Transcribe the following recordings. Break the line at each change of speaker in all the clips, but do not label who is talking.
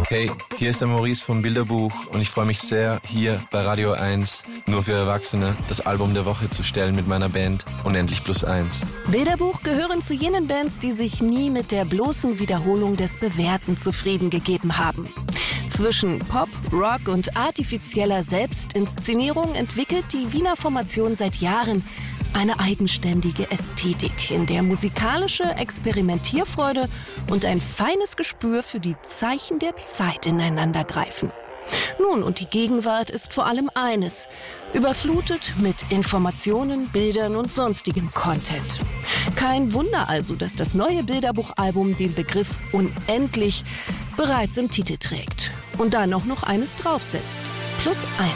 Hey, hier ist der Maurice vom Bilderbuch und ich freue mich sehr, hier bei Radio 1 nur für Erwachsene das Album der Woche zu stellen mit meiner Band Unendlich Plus 1.
Bilderbuch gehören zu jenen Bands, die sich nie mit der bloßen Wiederholung des Bewährten zufrieden gegeben haben. Zwischen Pop, Rock und artifizieller Selbstinszenierung entwickelt die Wiener Formation seit Jahren eine eigenständige Ästhetik, in der musikalische Experimentierfreude und ein feines Gespür für die Zeichen der Zeit ineinander greifen. Nun, und die Gegenwart ist vor allem eines: überflutet mit Informationen, Bildern und sonstigem Content. Kein Wunder also, dass das neue Bilderbuchalbum den Begriff unendlich bereits im Titel trägt. Und dann auch noch eines draufsetzt: +1.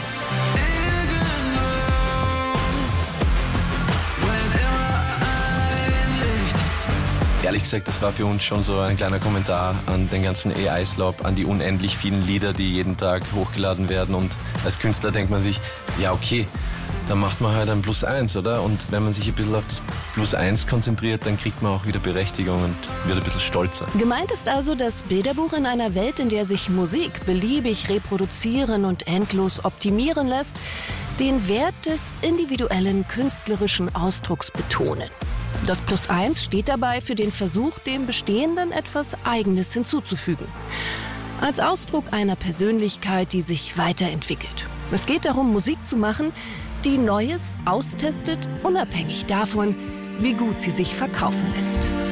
Ehrlich gesagt, das war für uns schon so ein kleiner Kommentar an den ganzen AI-Slop, an die unendlich vielen Lieder, die jeden Tag hochgeladen werden. Und als Künstler denkt man sich, ja okay, dann macht man halt ein +1, oder? Und wenn man sich ein bisschen auf das +1 konzentriert, dann kriegt man auch wieder Berechtigung und wird ein bisschen stolzer.
Gemeint ist also das Bilderbuch in einer Welt, in der sich Musik beliebig reproduzieren und endlos optimieren lässt, den Wert des individuellen künstlerischen Ausdrucks betonen. Das +1 steht dabei für den Versuch, dem Bestehenden etwas Eigenes hinzuzufügen. Als Ausdruck einer Persönlichkeit, die sich weiterentwickelt. Es geht darum, Musik zu machen, die Neues austestet, unabhängig davon, wie gut sie sich verkaufen lässt.